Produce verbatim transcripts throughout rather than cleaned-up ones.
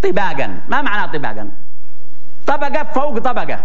طباقا. ما معنى طباقا؟ طبقة فوق طبقة،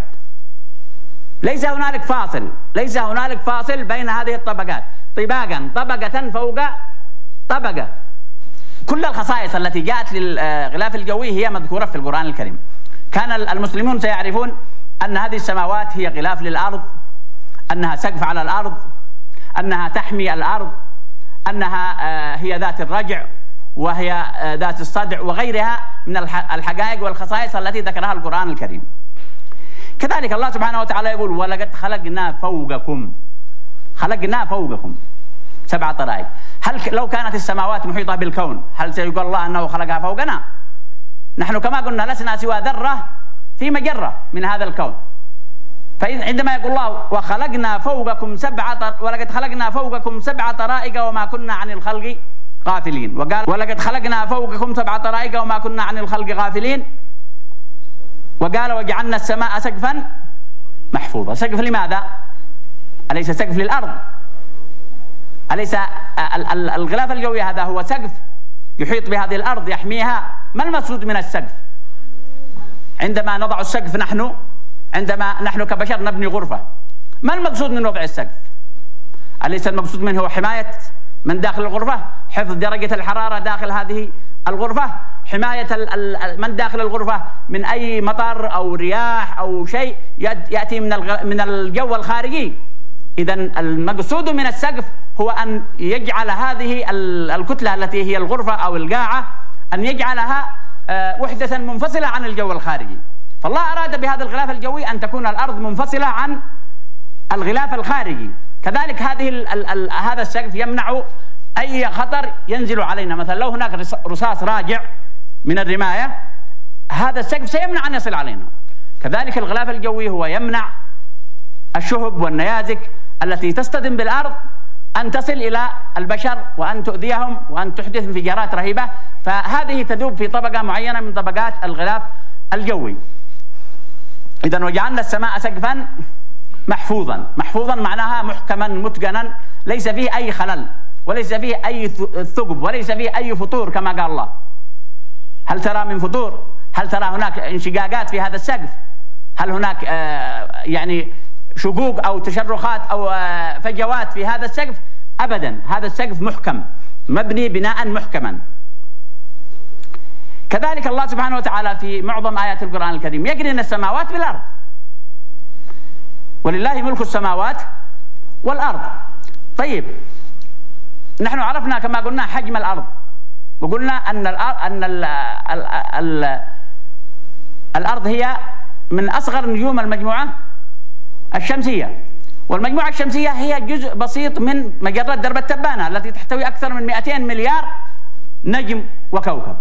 ليس هنالك فاصل، ليس هنالك فاصل بين هذه الطبقات، طباقا، طبقة فوق طبقة. كل الخصائص التي جاءت للغلاف الجوي هي مذكورة في القرآن الكريم. كان المسلمون سيعرفون أن هذه السماوات هي غلاف للأرض، أنها سقف على الأرض، أنها تحمي الأرض، أنها هي ذات الرجع وهي ذات الصدع وغيرها من الحقائق والخصائص التي ذكرها القرآن الكريم. كذلك الله سبحانه وتعالى يقول ولقد خلقنا فوقكم، خلقنا فوقكم سبع طرائق. هل لو كانت السماوات محيطة بالكون هل سيقول الله أنه خلقها فوقنا؟ نحن كما قلنا لسنا سوى ذرة في مجرة من هذا الكون. فعندما يقول الله وخلقنا فوقكم سبع طر... ولقد خلقنا فوقكم سبع طرائق وما كنا عن الخلق غافلين، وقال ولقد خلقنا فوقكم سبع طرائق وما كنا عن الخلق غافلين، وقال وجعلنا السماء سقفا محفوظا. سقف لماذا؟ أليس سقف للأرض؟ أليس الغلاف الجوي هذا هو سقف يحيط بهذه الأرض يحميها؟ ما المقصود من السقف؟ عندما نضع السقف نحن عندما نحن كبشر نبني غرفة، ما المقصود من وضع السقف؟ أليس المقصود منه هو حماية من داخل الغرفة، حفظ درجة الحرارة داخل هذه الغرفة، حماية من داخل الغرفة من أي مطر أو رياح أو شيء يأتي من من الجو الخارجي؟ إذن المقصود من السقف هو أن يجعل هذه الكتلة التي هي الغرفة أو القاعة أن يجعلها وحدة منفصلة عن الجو الخارجي. فالله أراد بهذا الغلاف الجوي أن تكون الأرض منفصلة عن الغلاف الخارجي. كذلك هذه ال ال هذا السقف يمنع أي خطر ينزل علينا. مثلا لو هناك رصاص راجع من الرماية هذا السقف سيمنع أن يصل علينا. كذلك الغلاف الجوي هو يمنع الشهب والنيازك التي تصطدم بالأرض أن تصل إلى البشر وأن تؤذيهم وأن تحدث انفجارات رهيبة، فهذه تذوب في طبقة معينة من طبقات الغلاف الجوي. إذن وجعلنا السماء سقفا محفوظا. محفوظا معناها محكما متقنا ليس فيه أي خلل وليس فيه أي ثقب وليس فيه أي فطور كما قال الله. هل ترى من فطور؟ هل ترى هناك انشقاقات في هذا السقف؟ هل هناك آه يعني شقوق أو تشرخات أو آه فجوات في هذا السقف؟ أبدا، هذا السقف محكم مبني بناء محكما. كذلك الله سبحانه وتعالى في معظم آيات القرآن الكريم يقرن السماوات بالأرض. ولله ملك السماوات والأرض. طيب نحن عرفنا كما قلنا حجم الأرض، وقلنا أن الأرض, أن ال ال ال الأرض هي من أصغر نجوم المجموعة الشمسية، والمجموعة الشمسية هي جزء بسيط من مجرة درب التبانة التي تحتوي أكثر من مئتين مليار نجم وكوكب.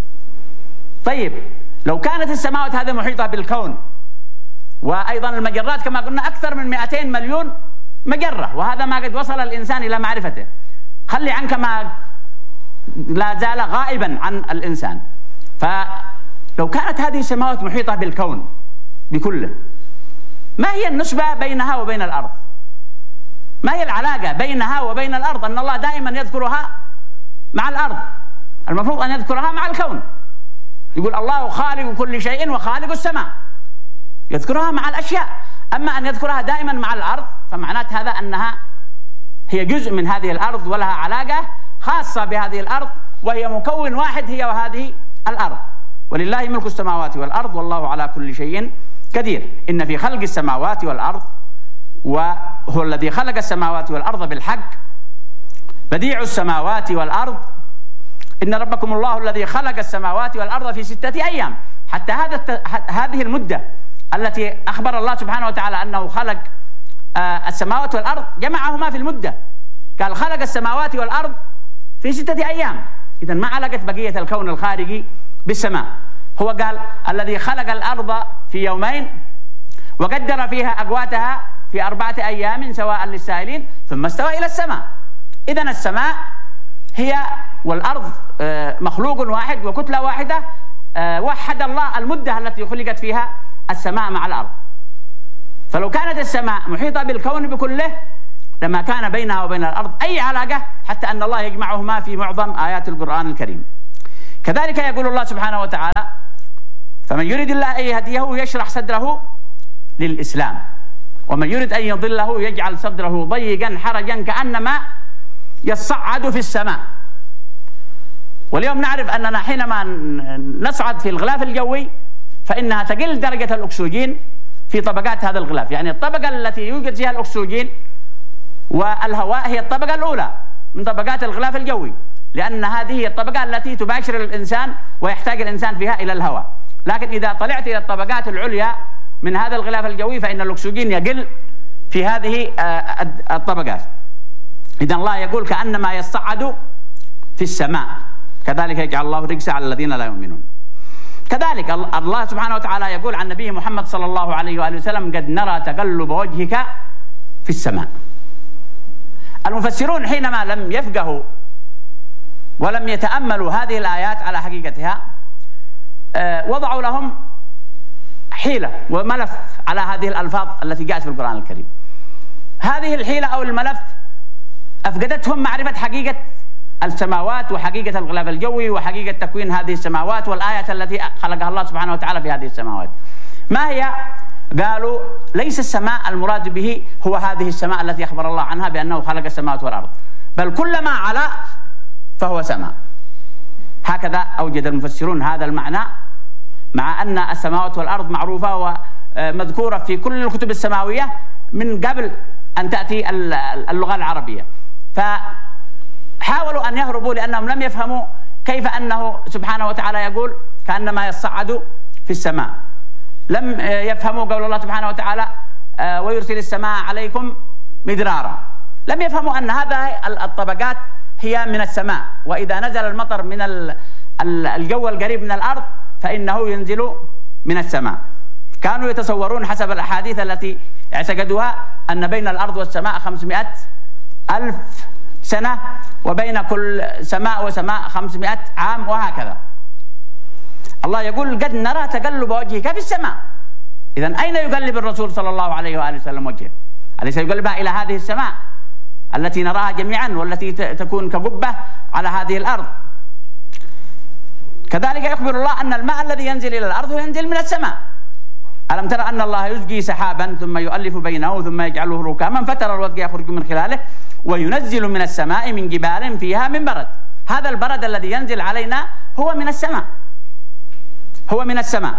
طيب لو كانت السماوات هذه محيطة بالكون وأيضا المجرات كما قلنا أكثر من مئتين مليون مجرة، وهذا ما قد وصل الإنسان إلى معرفته، خلي عنك ما لا زال غائبا عن الإنسان. فلو كانت هذه السماوات محيطة بالكون بكله، ما هي النسبة بينها وبين الأرض؟ ما هي العلاقة بينها وبين الأرض؟ أن الله دائما يذكرها مع الأرض، المفروض أن يذكرها مع الكون. يقول الله خالق كل شيء وخالق السماء، يذكرها مع الأشياء. أما أن يذكرها دائما مع الأرض فمعنات هذا أنها هي جزء من هذه الأرض ولها علاقة خاصة بهذه الأرض، وهي مكون واحد هي وهذه الأرض. ولله ملك السماوات والأرض والله على كل شيء قدير. إن في خلق السماوات والأرض، وهو الذي خلق السماوات والأرض بالحق، بديع السماوات والأرض، إن ربكم الله الذي خلق السماوات والأرض في ستة أيام. حتى هذا هذه المدة التي أخبر الله سبحانه وتعالى أنه خلق آه السماوات والأرض جمعهما في المدة، قال خلق السماوات والأرض في ستة أيام. إذن ما علاقة بقية الكون الخارجي بالسماء؟ هو قال الذي خلق الأرض في يومين وقدر فيها أقواتها في أربعة أيام سواء للسائلين ثم استوى إلى السماء. إذن السماء هي والأرض آه مخلوق واحد وكتلة واحدة. آه وحد الله المدة التي خلقت فيها السماء مع الأرض. فلو كانت السماء محيطة بالكون بكله لما كان بينها وبين الأرض أي علاقة، حتى أن الله يجمعهما في معظم آيات القرآن الكريم. كذلك يقول الله سبحانه وتعالى فمن يريد الله أن يهديه يشرح صدره للإسلام، ومن يريد أن يضله يجعل صدره ضيقا حرجا كأنما يصعد في السماء. واليوم نعرف أننا حينما نصعد في الغلاف الجوي فإنها تقل درجة الأكسجين في طبقات هذا الغلاف. يعني الطبقة التي يوجد فيها الأكسجين والهواء هي الطبقة الأولى من طبقات الغلاف الجوي، لأن هذه هي الطبقة التي تباشر الإنسان ويحتاج الإنسان فيها إلى الهواء. لكن إذا طلعت إلى الطبقات العليا من هذا الغلاف الجوي فإن الأكسجين يقل في هذه الطبقات. إذن الله يقول كأنما يصعد في السماء، كذلك يجعل الله الرجس على الذين لا يؤمنون. كذلك الله سبحانه وتعالى يقول عن نبيه محمد صلى الله عليه وآله وسلم قد نرى تقلب وجهك في السماء. المفسرون حينما لم يفقهوا ولم يتأملوا هذه الآيات على حقيقتها وضعوا لهم حيلة وملف على هذه الألفاظ التي جاءت في القرآن الكريم. هذه الحيلة أو الملف أفقدتهم معرفة حقيقة السماوات وحقيقة الغلاف الجوي وحقيقة تكوين هذه السماوات والآية التي خلقها الله سبحانه وتعالى في هذه السماوات. ما هي؟ قالوا ليس السماء المراد به هو هذه السماء التي أخبر الله عنها بأنه خلق السماوات والأرض، بل كل ما علا فهو سماء. هكذا أوجد المفسرون هذا المعنى، مع أن السماوات والأرض معروفة ومذكورة في كل الكتب السماوية من قبل أن تأتي اللغة العربية. فحاولوا أن يهربوا لأنهم لم يفهموا كيف أنه سبحانه وتعالى يقول كأنما يصعد في السماء. لم يفهموا قول الله سبحانه وتعالى ويرسل السماء عليكم مدرارا. لم يفهموا أن هذه الطبقات هي من السماء، وإذا نزل المطر من الجو القريب من الأرض فإنه ينزل من السماء. كانوا يتصورون حسب الأحاديث التي اعتقدوها أن بين الأرض والسماء خمسمائة ألف سنة، وبين كل سماء وسماء خمسمائة عام، وهكذا. الله يقول قد نرى تقلب وجهك في السماء. إذن أين يقلب الرسول صلى الله عليه وآله وسلم وجهه؟ أليس يقلبها إلى هذه السماء التي نراها جميعا والتي تكون كقبة على هذه الأرض؟ كذلك يخبر الله أن الماء الذي ينزل إلى الأرض ينزل من السماء. ألم ترى أن الله يزجي سحابا ثم يؤلف بينه ثم يجعله ركاما فترى الودق يخرج من خلاله وينزل من السماء من جبال فيها من برد. هذا البرد الذي ينزل علينا هو من السماء، هو من السماء.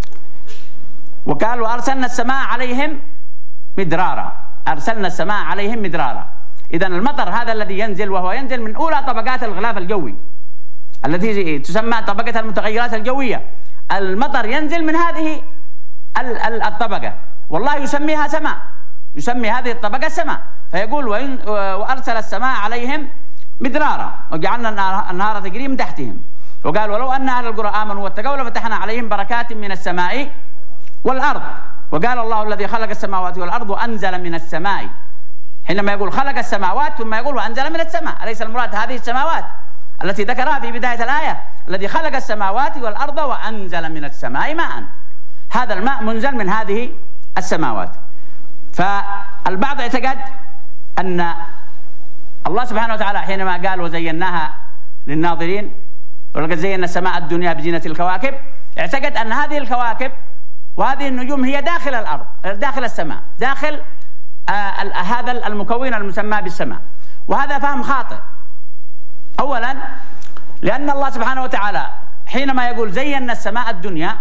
وقال وأرسلنا السماء عليهم مدرارا، أرسلنا السماء عليهم مدرارا. إذن المطر هذا الذي ينزل وهو ينزل من أولى طبقات الغلاف الجوي التي تسمى طبقة المتغيرات الجوية. المطر ينزل من هذه الطبقة، والله يسميها سماء، يسمي هذه الطبقة سماء. فيقول وأرسل السماء عليهم مدرارا وجعلنا النهار تجري من تحتهم. وقال ولو أن أهل القرى آمنوا واتقوا لفتحنا عليهم بركات من السماء والأرض. وقال الله الذي خلق السماوات والأرض وأنزل من السماء، حينما يقول خلق السماوات ثم يقول وأنزل من السماء، أليس المراد هذه السماوات التي ذكرها في بداية الآية؟ الذي خلق السماوات والأرض وأنزل من السماء ماء، هذا الماء منزل من هذه السماوات. فالبعض اعتقد أن الله سبحانه وتعالى حينما قال وزيناها للناظرين ولقد زينا السماء الدنيا بزينة الكواكب، اعتقد أن هذه الكواكب وهذه النجوم هي داخل الأرض، داخل السماء، داخل آه هذا المكون المسمى بالسماء. وهذا فهم خاطئ. أولا لأن الله سبحانه وتعالى حينما يقول زينا السماء الدنيا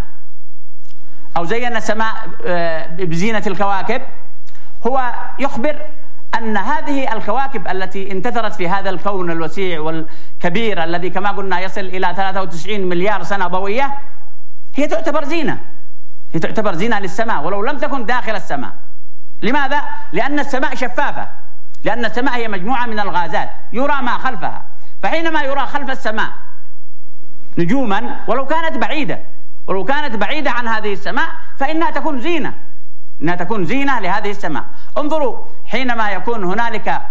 أو زينا السماء آه بزينة الكواكب، هو يخبر أن هذه الكواكب التي انتثرت في هذا الكون الوسيع والكبير الذي كما قلنا يصل إلى ثلاثة وتسعين مليار سنة ضوئية هي تعتبر زينة، هي تعتبر زينة للسماء ولو لم تكن داخل السماء. لماذا؟ لأن السماء شفافة، لأن السماء هي مجموعة من الغازات يرى ما خلفها. فحينما يرى خلف السماء نجوما ولو كانت بعيدة، ولو كانت بعيدة عن هذه السماء فإنها تكون زينة، إنها تكون زينة لهذه السماء. انظروا حينما يكون هنالك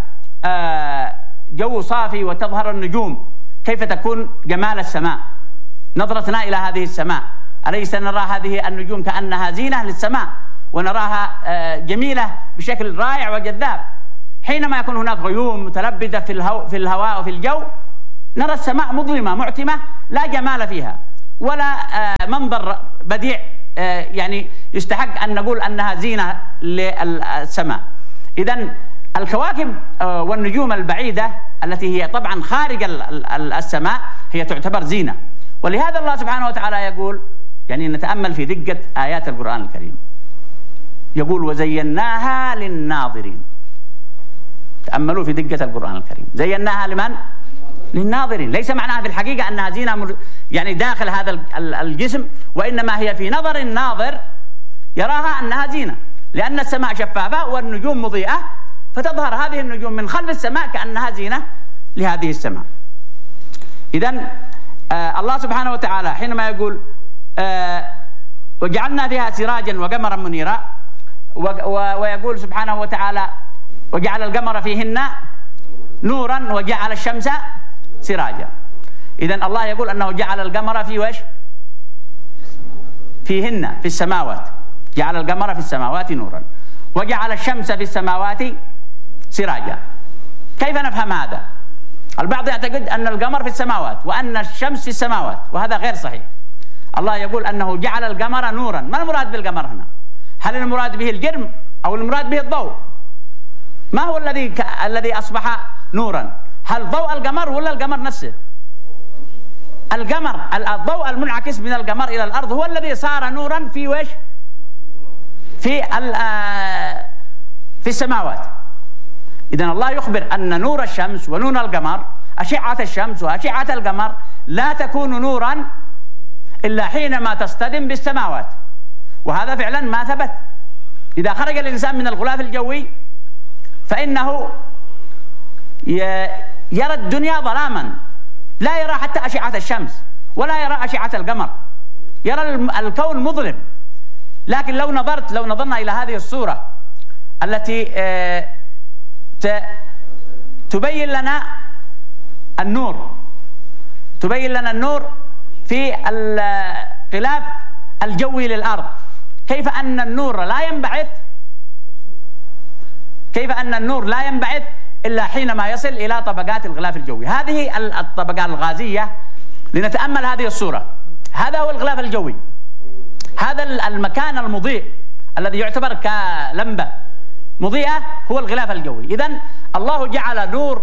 جو صافي وتظهر النجوم كيف تكون جمال السماء. نظرتنا إلى هذه السماء أليس نرى هذه النجوم كأنها زينة للسماء ونراها جميلة بشكل رائع وجذاب؟ حينما يكون هناك غيوم متلبدة في الهو في الهواء وفي الجو نرى السماء مظلمة معتمة لا جمال فيها ولا منظر بديع يعني يستحق أن نقول أنها زينة للسماء. إذن الكواكب والنجوم البعيدة التي هي طبعا خارج السماء هي تعتبر زينة، ولهذا الله سبحانه وتعالى يقول، يعني نتأمل في دقة آيات القرآن الكريم، يقول وزيناها للناظرين. تأملوا في دقة القرآن الكريم، زيناها لمن؟ للناظرين. ليس معناها في الحقيقة أنها زينة يعني داخل هذا الجسم، وإنما هي في نظر الناظر يراها أنها زينة، لأن السماء شفافة والنجوم مضيئة، فتظهر هذه النجوم من خلف السماء كأنها زينة لهذه السماء. إذن آه الله سبحانه وتعالى حينما يقول آه وجعلنا فيها سراجا وقمرا منيرا، ويقول سبحانه وتعالى وجعل القمر فيهن نورا وجعل الشمس سراجا. إذن الله يقول أنه جعل القمر في وش؟ فيهن، في السماوات، جعل القمر في السماوات نورا وجعل الشمس في السماوات سراجا. كيف نفهم هذا؟ البعض يعتقد أن القمر في السماوات وأن الشمس في السماوات، وهذا غير صحيح. الله يقول أنه جعل القمر نورا. ما المراد بالقمر هنا؟ هل المراد به الجرم أو المراد به الضوء؟ ما هو الذي ك... الذي أصبح نورا؟ هل ضوء القمر ولا القمر نفسه؟ القمر، الضوء المنعكس من القمر إلى الأرض هو الذي صار نورا في وش؟ في في السماوات. إذن الله يخبر أن نور الشمس ونور القمر، أشعة الشمس وأشعة القمر لا تكون نورا إلا حينما تصطدم بالسماوات، وهذا فعلا ما ثبت. إذا خرج الإنسان من الغلاف الجوي فإنه يرى الدنيا ظلاما، لا يرى حتى أشعة الشمس ولا يرى أشعة القمر، يرى الكون مظلم. لكن لو نظرت لو نظرنا إلى هذه الصورة التي تبين لنا النور تبين لنا النور في الغلاف الجوي للأرض، كيف أن النور لا ينبعث كيف أن النور لا ينبعث إلا حينما يصل إلى طبقات الغلاف الجوي. هذه الطبقات الغازية. لنتأمل هذه الصورة. هذا هو الغلاف الجوي، هذا المكان المضيء الذي يعتبر كلمبة مضيئة هو الغلاف الجوي. إذن الله جعل نور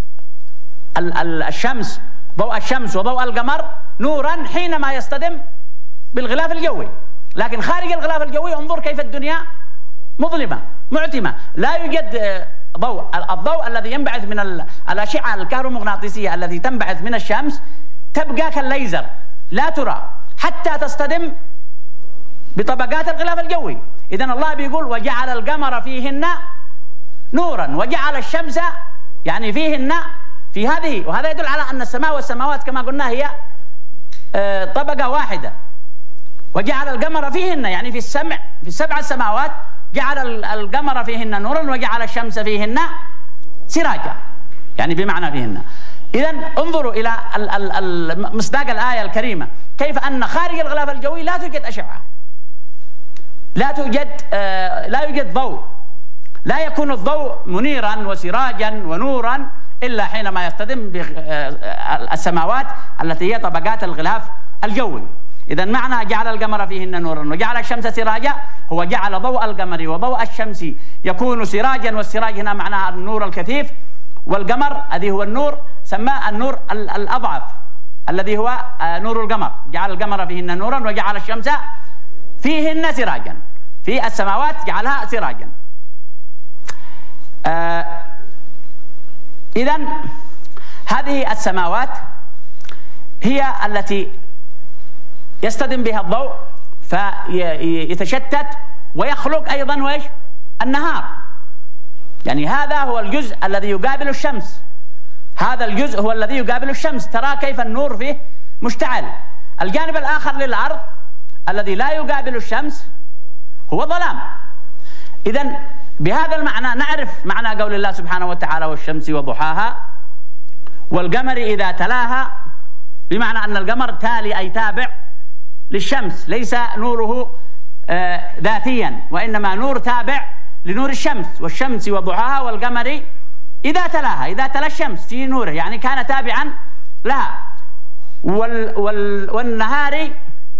الشمس، ضوء الشمس وضوء القمر نورا حينما يصطدم بالغلاف الجوي، لكن خارج الغلاف الجوي انظر كيف الدنيا مظلمة معتمة، لا يوجد ضوء. الضوء الذي ينبعث من الأشعة الكهرومغناطيسية التي تنبعث من الشمس تبقى كالليزر، لا ترى حتى تصطدم بطبقات الغلاف الجوي. إذن الله بيقول وجعل القمر فيهن نورا وجعل الشمس يعني فيهن في هذه، وهذا يدل على أن السماء والسماوات كما قلنا هي طبقة واحدة. وجعل القمر فيهن يعني في السمع في السبع السماوات، جعل القمر فيهن نورا وجعل الشمس فيهن سراجا، يعني بمعنى فيهن. إذن انظروا إلى مصداق الآية الكريمة، كيف أن خارج الغلاف الجوي لا توجد أشعة، لا توجد آه لا يوجد ضوء، لا يكون الضوء منيرا وسراجا ونورا إلا حينما يصطدم بالسماوات التي هي طبقات الغلاف الجوي. إذن معنى جعل القمر فيهن نورا وجعل الشمس سراجا هو جعل ضوء القمر وضوء الشمس يكون سراجا، والسراج هنا معناها النور الكثيف، والقمر الذي هو النور سماه النور الأضعف الذي هو نور القمر. جعل القمر فيهن نورا وجعل الشمس فيهن سراجا، في السماوات جعلها سراجا. آه إذن هذه السماوات هي التي يصطدم بها الضوء فيتشتت ويخلق أيضا وإيش؟ النهار. يعني هذا هو الجزء الذي يقابل الشمس، هذا الجزء هو الذي يقابل الشمس. ترى كيف النور فيه مشتعل. الجانب الآخر للأرض الذي لا يقابل الشمس هو ظلام. إذن بهذا المعنى نعرف معنى قول الله سبحانه وتعالى والشمس وضحاها والقمر إذا تلاها، بمعنى أن القمر تالي أي تابع للشمس، ليس نوره آه ذاتيا، وإنما نور تابع لنور الشمس. والشمس وضحاها والقمر إذا تلاها، إذا تلا الشمس في نوره يعني كان تابعا لها. وال وال والنهار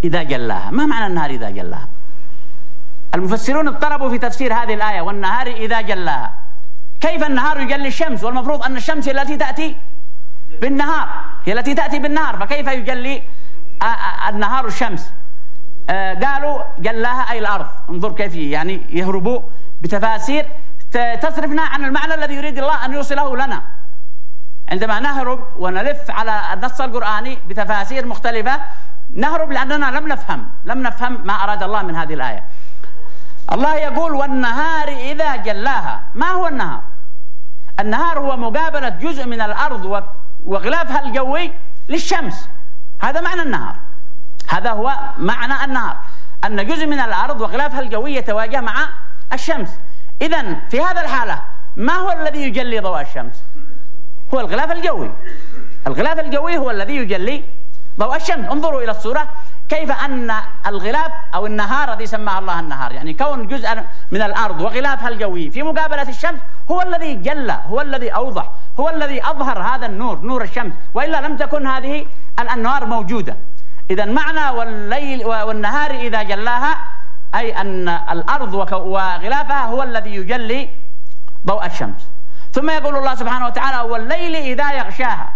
إذا جلاها. ما معنى النهار إذا جلاها؟ المفسرون اضطربوا في تفسير هذه الآية والنهار إذا جلاها. كيف النهار يجلي الشمس والمفروض أن الشمس هي التي تأتي بالنهار، هي التي تأتي بالنهار، فكيف يجلي النهار الشمس؟ قالوا جلاها أي الأرض. انظر كيف يعني يهربوا بتفاسير تصرفنا عن المعنى الذي يريد الله أن يوصله لنا. عندما نهرب ونلف على النص القرآني بتفاسير مختلفة نهرب لأننا لم نفهم لم نفهم ما أراد الله من هذه الآية. الله يقول والنهار إذا جلاها. ما هو النهار؟ النهار هو مقابلة جزء من الأرض وغلافها الجوي للشمس. هذا معنى النهار، هذا هو معنى النهار، أن جزء من الأرض وغلافها الجوي يتواجه مع الشمس. إذن في هذا الحالة ما هو الذي يجلي ضوء الشمس؟ هو الغلاف الجوي. الغلاف الجوي هو الذي يجلي ضوء الشمس. انظروا إلى الصورة كيف أن الغلاف أو النهار الذي سماه الله النهار، يعني كون جزء من الأرض وغلافها الجوي في مقابلة الشمس هو الذي جلى، هو الذي أوضح، هو الذي أظهر هذا النور، نور الشمس، وإلا لم تكن هذه الأنوار موجودة. إذا معنى والليل والنهار إذا جلاها أي أن الأرض وغلافها هو الذي يجلي ضوء الشمس. ثم يقول الله سبحانه وتعالى والليل إذا يغشاها.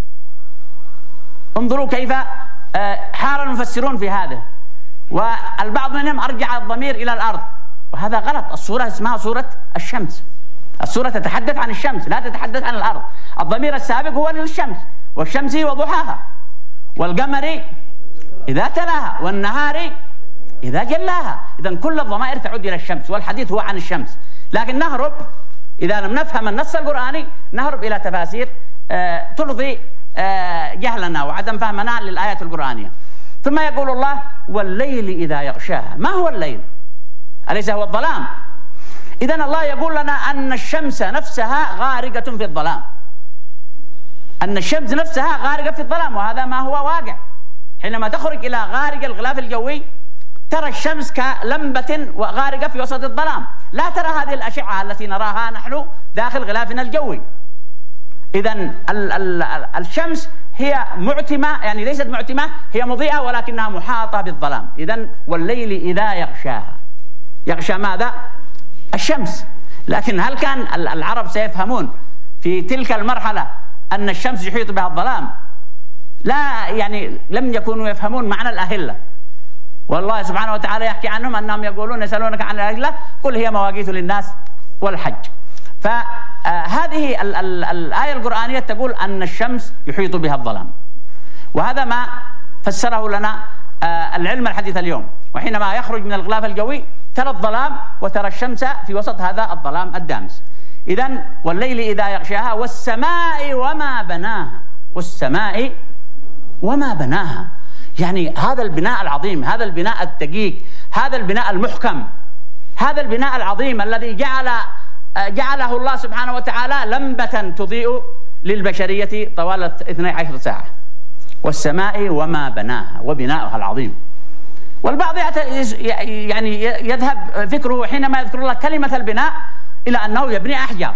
انظروا كيف حار المفسرون في هذا، والبعض منهم أرجع الضمير إلى الأرض، وهذا غلط. الصورة اسمها صورة الشمس، الصورة تتحدث عن الشمس لا تتحدث عن الأرض. الضمير السابق هو للشمس، والشمس وضحاها، والقمر إذا تلاها، والنهار إذا جلاها. إذن كل الضمائر تعود إلى الشمس، والحديث هو عن الشمس. لكن نهرب إذا لم نفهم النص القرآني نهرب إلى تفاسير آه ترضي آه جهلنا وعدم فهمنا للآيات القرآنية. ثم يقول الله والليل إذا يغشاها. ما هو الليل؟ أليس هو الظلام؟ إذن الله يقول لنا أن الشمس نفسها غارقة في الظلام، أن الشمس نفسها غارقة في الظلام، وهذا ما هو واقع. حينما تخرج إلى غارق الغلاف الجوي ترى الشمس كلمبة غارقة في وسط الظلام، لا ترى هذه الأشعة التي نراها نحن داخل غلافنا الجوي. إذن الشمس هي معتمة، يعني ليست معتمة، هي مضيئة ولكنها محاطة بالظلام. إذن والليل إذا يغشاها. يغشى ماذا؟ الشمس. لكن هل كان العرب سيفهمون في تلك المرحلة أن الشمس يحيط بها الظلام؟ لا، يعني لم يكونوا يفهمون معنى الأهلة. والله سبحانه وتعالى يحكي عنهم أنهم يقولون يسألونك عن الأهلة قل هي مواقيت للناس والحج. فهذه الآية القرآنية تقول أن الشمس يحيط بها الظلام، وهذا ما فسره لنا العلم الحديث اليوم. وحينما يخرج من الغلاف الجوي ترى الظلام وترى الشمس في وسط هذا الظلام الدامس. إذن والليل إذا يغشاها والسماء وما بناها. والسماء وما بناها، يعني هذا البناء العظيم، هذا البناء الدقيق، هذا البناء المحكم، هذا البناء العظيم الذي جعل جعله الله سبحانه وتعالى لمبة تضيء للبشرية طوال اثنتي عشرة ساعة. والسماء وما بناها، وبناؤها العظيم. والبعض يعني يذهب فكره حينما يذكر الله كلمة البناء إلى أنه يبني أحجار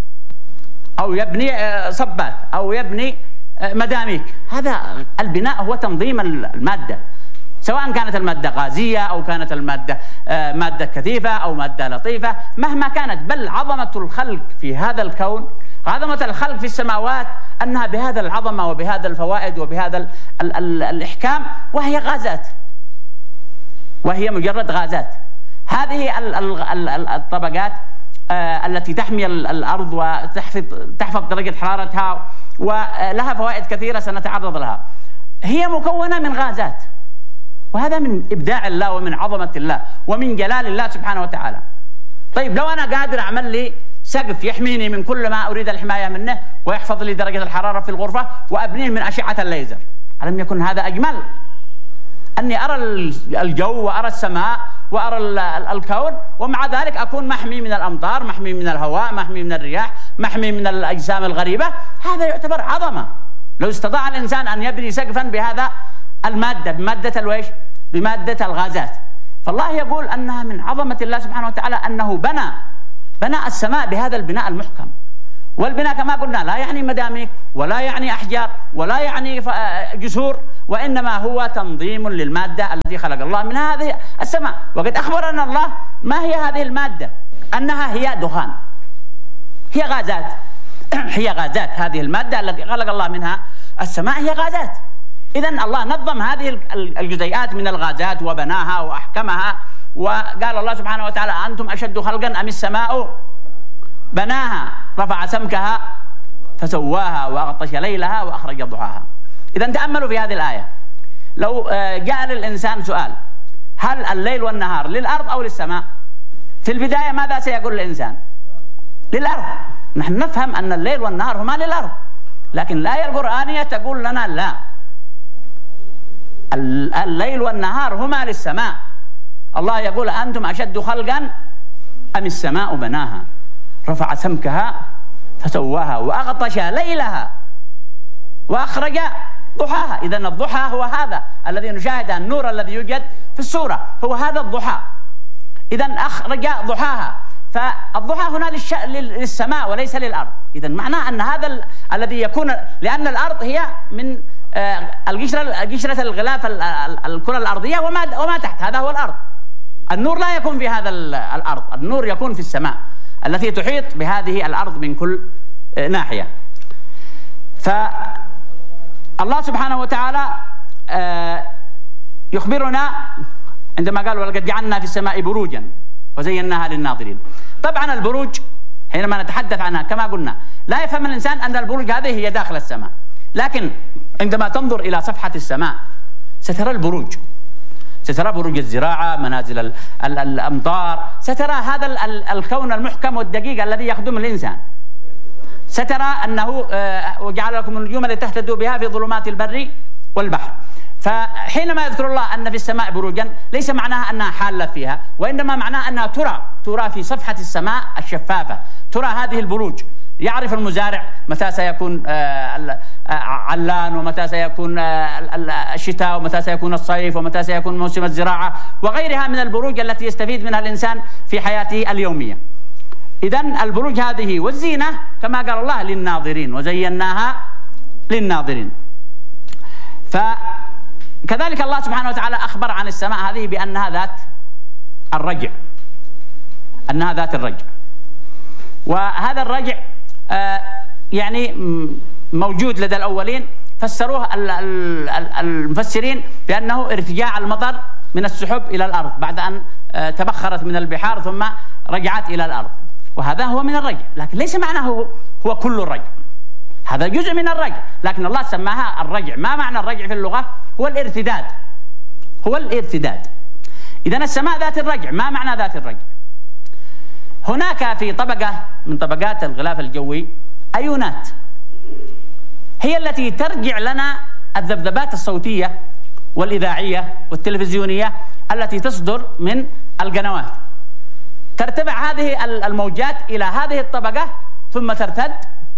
أو يبني صبات أو يبني مداميك. هذا البناء هو تنظيم المادة، سواء كانت المادة غازية أو كانت المادة مادة كثيفة أو مادة لطيفة، مهما كانت. بل عظمة الخلق في هذا الكون، عظمة الخلق في السماوات أنها بهذا العظمة وبهذا الفوائد وبهذا ال ال ال الإحكام، وهي غازات، وهي مجرد غازات. هذه ال ال ال الطبقات آه التي تحمي الأرض وتحفظ تحفظ درجة حرارتها ولها فوائد كثيرة سنتعرض لها، هي مكونة من غازات. وهذا من إبداع الله ومن عظمة الله ومن جلال الله سبحانه وتعالى. طيب لو أنا قادر أعمل لي سقف يحميني من كل ما أريد الحماية منه ويحفظ لي درجة الحرارة في الغرفة وأبنيه من أشعة الليزر، ألم يكن هذا أجمل؟ أني أرى الجو وأرى السماء وأرى الكون، ومع ذلك أكون محمي من الأمطار، محمي من الهواء، محمي من الرياح، محمي من الأجسام الغريبة. هذا يعتبر عظمة. لو استطاع الإنسان أن يبني سقفا بهذا المادة، بمادة الويش، بمادة الغازات. فالله يقول أنها من عظمة الله سبحانه وتعالى أنه بنى بنى السماء بهذا البناء المحكم، والبناء كما قلنا لا يعني مداميك ولا يعني أحجار ولا يعني جسور، وإنما هو تنظيم للمادة التي خلق الله من هذه السماء. وقد أخبرنا الله ما هي هذه المادة، أنها هي دخان، هي غازات هي غازات هذه المادة التي خلق الله منها السماء هي غازات. إذن الله نظم هذه الجزيئات من الغازات وبناها وأحكمها، وقال الله سبحانه وتعالى أنتم أشد خلقا أم السماء بناها رفع سمكها فسواها وأغطش ليلها وأخرج ضحاها. إذن تأملوا في هذه الآية، لو جاء للإنسان سؤال هل الليل والنهار للأرض أو للسماء؟ في البداية ماذا سيقول الإنسان؟ للأرض. نحن نفهم أن الليل والنهار هما للأرض، لكن الآية القرآنية تقول لنا لا، الليل والنهار هما للسماء. الله يقول أنتم أشد خلقا أم السماء بناها رفع سمكها فسواها وأغطش ليلها وأخرج ضحاها. إذن الضحى هو هذا الذي نشاهد، النور الذي يوجد في السورة هو هذا الضحى. إذن أخرج ضحاها، فالضحى هنا للش... للسماء وليس للأرض. إذن معناه أن هذا ال... الذي يكون، لأن الأرض هي من آه القشرة قشرة الغلاف ال... الكرة الأرضية وما وما تحت، هذا هو الأرض. النور لا يكون في هذا الأرض، النور يكون في السماء التي تحيط بهذه الأرض من كل آه ناحية. فالله سبحانه وتعالى آه يخبرنا عندما قال ولقد جعلنا في السماء بروجا وزيناها للناظرين. طبعا البروج حينما نتحدث عنها كما قلنا لا يفهم الإنسان أن البروج هذه هي داخل السماء، لكن عندما تنظر إلى صفحة السماء سترى البروج، سترى بروج الزراعة، منازل ال ال الأمطار، سترى هذا ال ال الكون المحكم والدقيق الذي يخدم الإنسان. سترى أنه آه وجعل لكم النجوم لتهتدوا بها في ظلمات البر والبحر. فحينما يذكر الله أن في السماء بروجا ليس معناها أنها حالة فيها، وإنما معناها أنها ترى ترى في صفحة السماء الشفافة، ترى هذه البروج. يعرف المزارع متى سيكون علان، ومتى سيكون الشتاء، ومتى سيكون الصيف، ومتى سيكون موسم الزراعة، وغيرها من البروج التي يستفيد منها الإنسان في حياته اليومية. إذن البروج هذه والزينة كما قال الله للناظرين وزيناها للناظرين. فكذلك الله سبحانه وتعالى أخبر عن السماء هذه بأنها ذات الرجع، أنها ذات الرجع. وهذا الرجع آه يعني موجود لدى الأولين، فسروه المفسرين بأنه ارتجاع المطر من السحب إلى الأرض بعد أن آه تبخرت من البحار ثم رجعت إلى الأرض، وهذا هو من الرجع، لكن ليس معناه هو كل الرجع، هذا جزء من الرجع، لكن الله سماها الرجع. ما معنى الرجع في اللغة؟ هو الارتداد، هو الارتداد. إذن السماء ذات الرجع. ما معنى ذات الرجع؟ هناك في طبقة من طبقات الغلاف الجوي أيونات، هي التي ترجع لنا الذبذبات الصوتية والإذاعية والتلفزيونية التي تصدر من القنوات. ترتفع هذه الموجات إلى هذه الطبقة ثم ترتد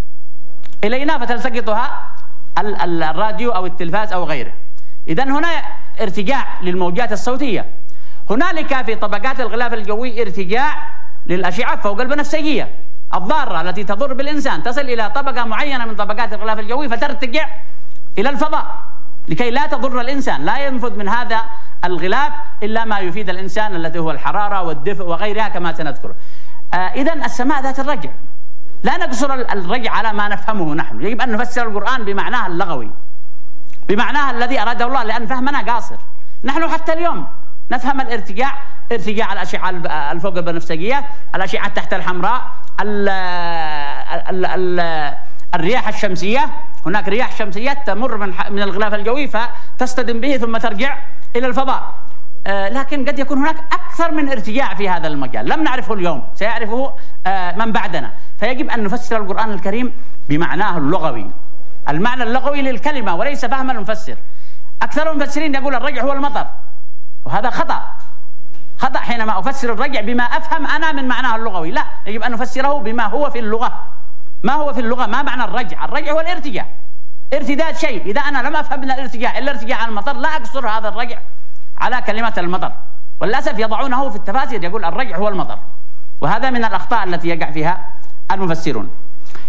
إلينا فتلتقطها الراديو أو التلفاز أو غيره. إذن هنا ارتجاع للموجات الصوتية. هنالك في طبقات الغلاف الجوي ارتجاع للأشعة فوق البنفسجية الضارة التي تضر بالإنسان، تصل إلى طبقة معينة من طبقات الغلاف الجوي فترتجع إلى الفضاء لكي لا تضر الإنسان، لا ينفذ من هذا الغلاف إلا ما يفيد الإنسان الذي هو الحرارة والدفء وغيرها كما سنذكر. آه إذن السماء ذات الرجع. لا نقصر الرجع على ما نفهمه نحن، يجب أن نفسر القرآن بمعناه اللغوي، بمعناه الذي أراده الله، لأن فهمنا قاصر. نحن حتى اليوم نفهم الارتجاع، ارتجاع الأشعة الفوق البنفسجية، الأشعة تحت الحمراء، ال ال ال الرياح الشمسية. هناك رياح شمسية تمر من من الغلاف الجوي فتصطدم به ثم ترجع إلى الفضاء. آه لكن قد يكون هناك أكثر من ارتجاع في هذا المجال لم نعرفه اليوم، سيعرفه آه من بعدنا. فيجب أن نفسر القرآن الكريم بمعناه اللغوي، المعنى اللغوي للكلمة وليس فهم المفسر. أكثر المفسرين يقول الرجع هو المطر، وهذا خطأ خطأ حينما أفسر الرجع بما أفهم أنا من معناه اللغوي. لا، يجب أن نفسره بما هو في اللغة. ما هو في اللغة؟ ما معنى الرجع؟ الرجع هو الارتجاع، ارتداد شيء. إذا أنا لم أفهم من الارتجاع إلا ارتجاع عن المطر لا أقصر هذا الرجع على كلمة المطر، وللأسف يضعونه في التفاسير يقول الرجع هو المطر، وهذا من الأخطاء التي يقع فيها المفسرون.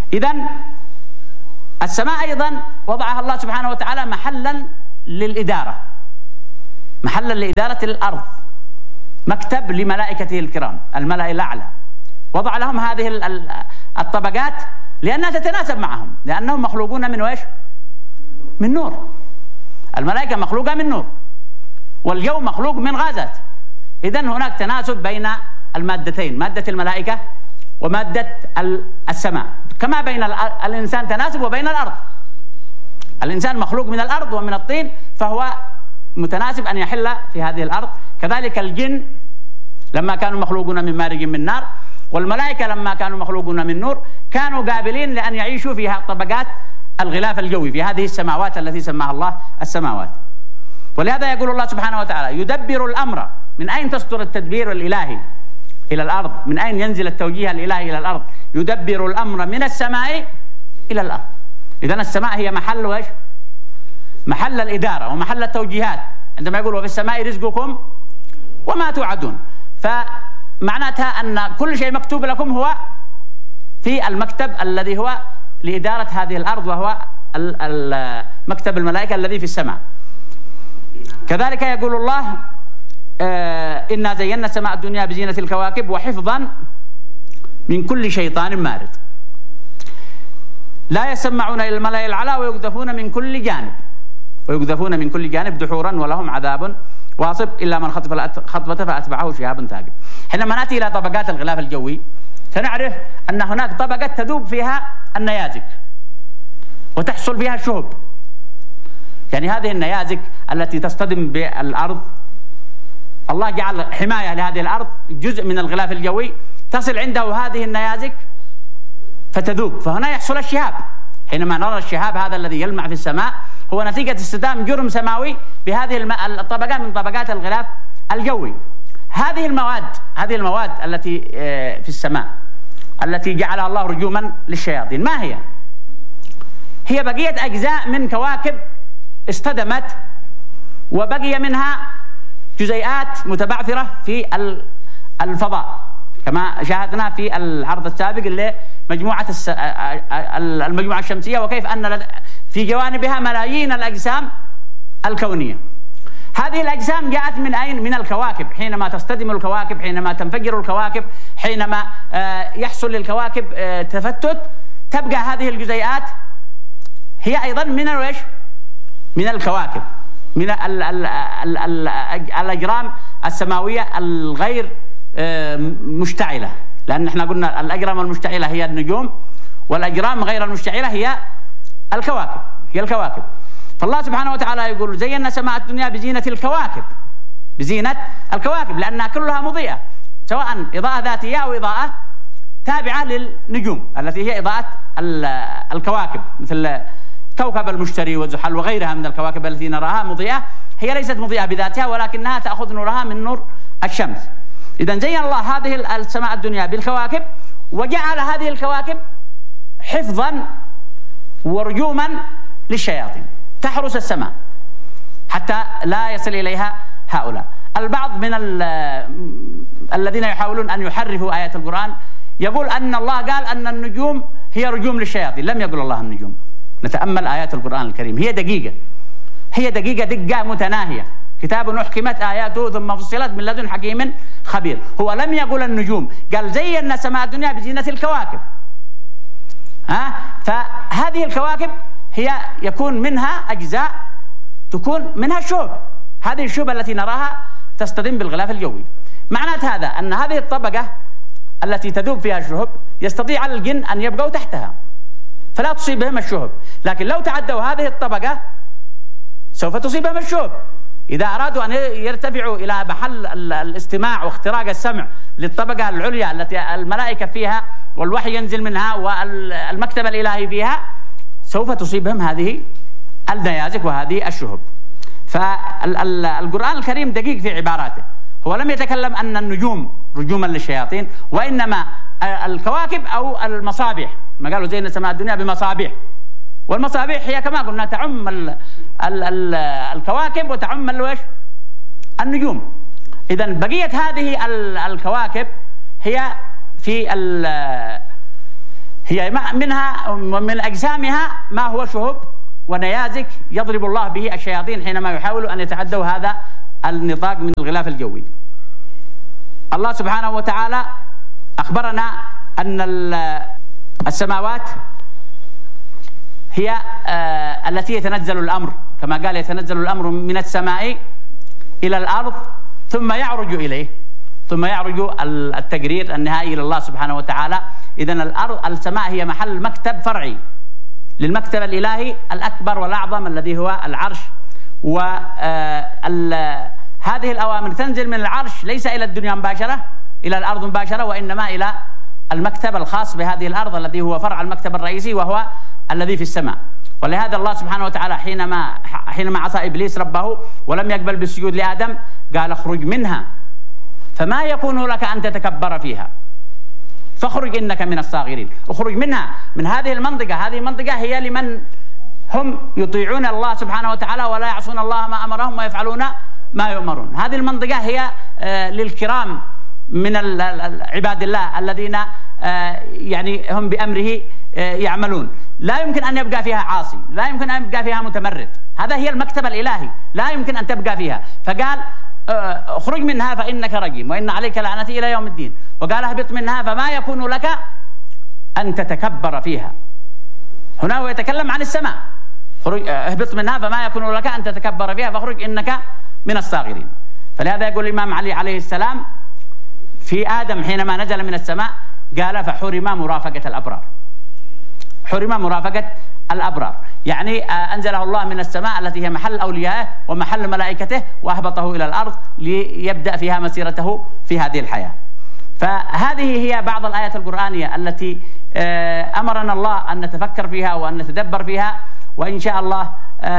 إذن السماء أيضا وضعها الله سبحانه وتعالى محلا للإدارة، محلا لإدارة الأرض، مكتب لملائكته الكرام الملأ الأعلى، وضع لهم هذه الطبقات لأنها تتناسب معهم، لأنهم مخلوقون من وإيش؟ من نور. الملائكة مخلوقة من نور، والجو مخلوق من غازات. إذن هناك تناسب بين المادتين، مادة الملائكة ومادة السماء، كما بين الإنسان تناسب وبين الأرض. الإنسان مخلوق من الأرض ومن الطين، فهو متناسب أن يحل في هذه الأرض. كذلك الجن لما كانوا مخلوقون من مارج من نار، والملائكة لما كانوا مخلوقون من نور كانوا قابلين لأن يعيشوا فيها طبقات الغلاف الجوي في هذه السماوات التي سماها الله السماوات. ولهذا يقول الله سبحانه وتعالى: يدبر الأمر. من أين تصدر التدبير الإلهي إلى الأرض؟ من أين ينزل التوجيه الإلهي إلى الأرض؟ يدبر الأمر من السماء إلى الأرض. إذن السماء هي محل وإيش؟ محل الإدارة ومحل التوجيهات، عندما يقول وفي السماء رزقكم وما توعدون، فمعناتها أن كل شيء مكتوب لكم هو في المكتب الذي هو لإدارة هذه الأرض، وهو مكتب الملائكة الذي في السماء. كذلك يقول الله: آه إنا زينا السماء الدنيا بزينة الكواكب وحفظا من كل شيطان مارد. لا يسمعون إلى الملأ الأعلى ويقذفون من كل جانب ويقذفون من كل جانب دحورا ولهم عذاب واصب إلا من خطف خطبة فأتبعه شهاب ثاقب. حينما نأتي إلى طبقات الغلاف الجوي سنعرف أن هناك طبقة تذوب فيها النيازك وتحصل فيها الشهب. يعني هذه النيازك التي تصطدم بالأرض، الله جعل حماية لهذه الأرض، جزء من الغلاف الجوي تصل عنده هذه النيازك فتذوب، فهنا يحصل الشهاب. حينما نرى الشهاب هذا الذي يلمع في السماء هو نتيجة اصطدام جرم سماوي بهذه الطبقة من طبقات الغلاف الجوي. هذه المواد هذه المواد التي في السماء التي جعلها الله رجوما للشياطين، ما هي؟ هي بقية أجزاء من كواكب اصطدمت وبقي منها جزيئات متبعثرة في الفضاء، كما شاهدنا في العرض السابق اللي مجموعة المجموعة الشمسية، وكيف أن في جوانبها ملايين الأجسام الكونية. هذه الأجسام جاءت من أين؟ من الكواكب. حينما تصطدم الكواكب، حينما تنفجر الكواكب، حينما يحصل للكواكب تفتت، تبقى هذه الجزيئات هي أيضا من الوش من الكواكب، من ال ال ال ال الأجرام السماوية الغير مشتعلة، لأن احنا قلنا الأجرام المشتعلة هي النجوم، والأجرام غير المشتعلة هي الكواكب هي الكواكب. فالله سبحانه وتعالى يقول: زينا سماء الدنيا بزينة الكواكب، بزينة الكواكب، لأنها كلها مضيئة، سواء إضاءة ذاتية أو إضاءة تابعة للنجوم التي هي إضاءة الكواكب، مثل كوكب المشتري وزحل وغيرها من الكواكب التي نراها مضيئة، هي ليست مضيئة بذاتها ولكنها تأخذ نورها من نور الشمس. إذن زين الله هذه السماء الدنيا بالكواكب، وجعل هذه الكواكب حفظا ورجوما للشياطين، تحرس السماء حتى لا يصل إليها هؤلاء. البعض من الذين يحاولون أن يحرفوا آيات القرآن يقول أن الله قال أن النجوم هي رجوم للشياطين. لم يقل الله النجوم. نتأمل آيات القرآن الكريم، هي دقيقة هي دقيقة دقة متناهية، كتاب أحكمت آياته ثم فصلت من لدن حكيم خبير. هو لم يقل النجوم، قال زينا سماء الدنيا بزينة الكواكب. ها؟ فهذه الكواكب هي يكون منها أجزاء تكون منها الشهب، هذه الشهب التي نراها تصطدم بالغلاف الجوي. معنات هذا أن هذه الطبقة التي تذوب فيها الشهب يستطيع الجن أن يبقوا تحتها فلا تصيبهم الشهب، لكن لو تعدوا هذه الطبقة سوف تصيبهم الشهب. إذا أرادوا أن يرتفعوا إلى محل الاستماع واختراق السمع للطبقة العليا التي الملائكة فيها والوحي ينزل منها والمكتب الإلهي فيها، سوف تصيبهم هذه النيازك وهذه الشهب. فالقرآن الكريم دقيق في عباراته، هو لم يتكلم أن النجوم رجوما للشياطين، وإنما الكواكب أو المصابيح، ما قالوا زينا سماء الدنيا بمصابيح، والمصابيح هي كما قلنا تعم ال ال ال الكواكب وتعم الوش النجوم. إذن بقية هذه ال الكواكب هي في ال هي منها من أجسامها ما هو شهب ونيازك يضرب الله به الشياطين حينما يحاولوا أن يتعدوا هذا النطاق من الغلاف الجوي. الله سبحانه وتعالى أخبرنا أن السماوات هي التي يتنزل الأمر، كما قال يتنزل الأمر من السماء إلى الأرض ثم يعرج إليه، ثم يعرج التقرير النهائي إلى الله سبحانه وتعالى. إذن الأرض السماء هي محل مكتب فرعي للمكتب الإلهي الأكبر والأعظم الذي هو العرش. وهذه الأوامر تنزل من العرش ليس إلى الدنيا مباشرة، إلى الأرض مباشرة، وإنما إلى المكتب الخاص بهذه الأرض الذي هو فرع المكتب الرئيسي وهو الذي في السماء. ولهذا الله سبحانه وتعالى حينما حينما عصى إبليس ربه ولم يقبل بالسجود لآدم قال اخرج منها فما يكون لك أن تتكبر فيها فاخرج إنك من الصاغرين. اخرج منها، من هذه المنطقة. هذه المنطقة هي لمن هم يطيعون الله سبحانه وتعالى ولا يعصون الله ما أمرهم ويفعلون ما يؤمرون. هذه المنطقة هي للكرام من عباد الله الذين يعني هم بأمره يعملون. لا يمكن أن يبقى فيها عاصي، لا يمكن أن يبقى فيها متمرد. هذا هي المكتب الإلهي، لا يمكن أن تبقى فيها. فقال اخرج منها فإنك رجيم وإن عليك لعنتي إلى يوم الدين. وقال اهبط منها فما يكون لك أن تتكبر فيها. هنا هو يتكلم عن السماء. خرج اهبط منها فما يكون لك أن تتكبر فيها فاخرج إنك من الصاغرين. فلهذا يقول الإمام علي عليه السلام في آدم حينما نزل من السماء قال فحرم مرافقة الأبرار. حرم مرافقة الأبرار، يعني أنزله الله من السماء التي هي محل أوليائه ومحل ملائكته وأهبطه إلى الأرض ليبدأ فيها مسيرته في هذه الحياة. فهذه هي بعض الآيات القرآنية التي أمرنا الله أن نتفكر فيها وأن نتدبر فيها، وإن شاء الله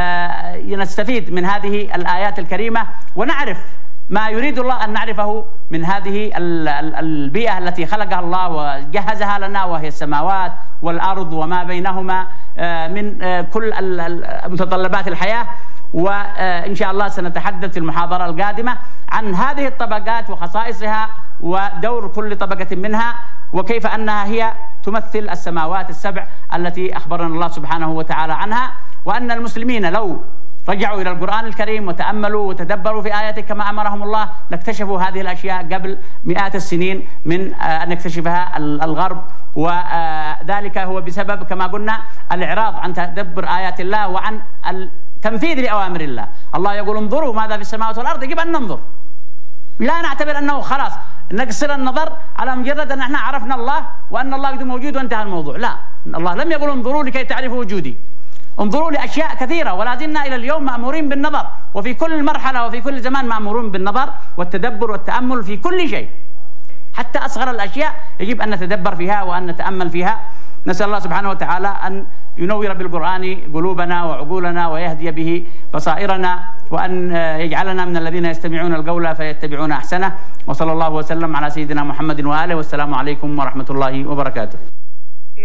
نستفيد من هذه الآيات الكريمة ونعرف ما يريد الله أن نعرفه من هذه البيئة التي خلقها الله وجهزها لنا، وهي السماوات والأرض وما بينهما من كل متطلبات الحياة. وإن شاء الله سنتحدث في المحاضرة القادمة عن هذه الطبقات وخصائصها ودور كل طبقة منها، وكيف أنها هي تمثل السماوات السبع التي أخبرنا الله سبحانه وتعالى عنها، وأن المسلمين لو رجعوا إلى القرآن الكريم وتأملوا وتدبروا في آياته كما أمرهم الله لاكتشفوا هذه الأشياء قبل مئات السنين من أن يكتشفها الغرب. وذلك هو بسبب كما قلنا الإعراض عن تدبر آيات الله وعن التنفيذ لأوامر الله. الله يقول انظروا ماذا في السماوات والأرض، يجب أن ننظر، لا نعتبر أنه خلاص نقصر النظر على مجرد أن احنا عرفنا الله وأن الله موجود وانتهى الموضوع. لا، الله لم يقل انظروا لكي تعرفوا وجودي، انظروا لأشياء كثيرة، ولا زلنا إلى اليوم مأمورين بالنظر، وفي كل مرحلة وفي كل زمان مأمورون بالنظر والتدبر والتأمل في كل شيء، حتى أصغر الأشياء يجب أن نتدبر فيها وأن نتأمل فيها. نسأل الله سبحانه وتعالى أن ينور بالقرآن قلوبنا وعقولنا ويهدي به بصائرنا، وأن يجعلنا من الذين يستمعون القول فيتبعون أحسنه. وصلى الله وسلم على سيدنا محمد وآله، والسلام عليكم ورحمة الله وبركاته.